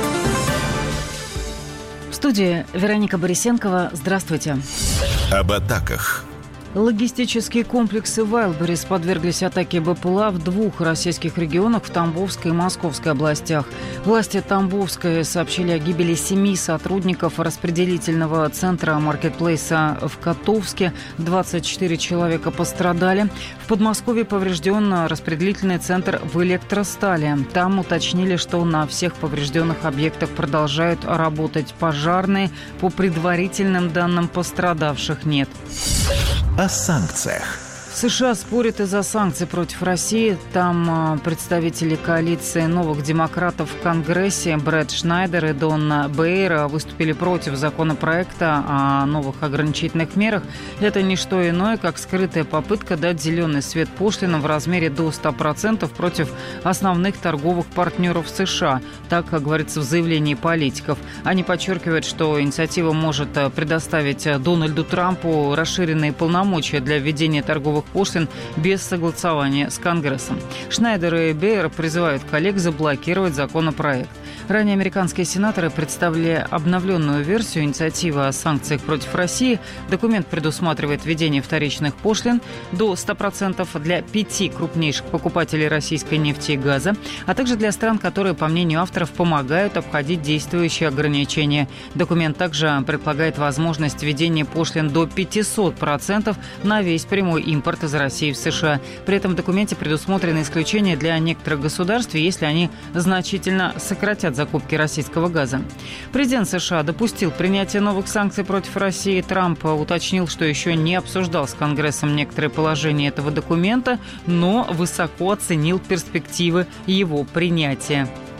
В студии Вероника Борисенкова. Здравствуйте. Об атаках. Логистические комплексы «Вайлдберрис» подверглись атаке БПЛА в двух российских регионах, в Тамбовской и Московской областях. Власти Тамбовской сообщили о гибели семи сотрудников распределительного центра маркетплейса в Котовске. двадцать четыре человека пострадали. В Подмосковье поврежден распределительный центр в Электростали. Там уточнили, что на всех поврежденных объектах продолжают работать пожарные. По предварительным данным, пострадавших нет. О санкциях. США спорят из-за санкций против России. Там представители коалиции новых демократов в Конгрессе Брэд Шнайдер и Дон Бейер выступили против законопроекта о новых ограничительных мерах. Это не что иное, как скрытая попытка дать зеленый свет пошлинам в размере до ста процентов против основных торговых партнеров США. Так говорится в заявлении политиков. Они подчеркивают, что инициатива может предоставить Дональду Трампу расширенные полномочия для введения торговых пошлин без согласования с Конгрессом. Шнайдер и Бейер призывают коллег заблокировать законопроект. Ранее американские сенаторы представили обновленную версию инициативы о санкциях против России. Документ предусматривает введение вторичных пошлин до ста процентов для пяти крупнейших покупателей российской нефти и газа, а также для стран, которые, по мнению авторов, помогают обходить действующие ограничения. Документ также предполагает возможность введения пошлин до пятисот процентов на весь прямой импорт из России в США. При этом в документе предусмотрены исключения для некоторых государств, если они значительно сократят закупки российского газа. Президент США допустил принятие новых санкций против России. Трамп уточнил, что еще не обсуждал с Конгрессом некоторые положения этого документа, но высоко оценил перспективы его принятия.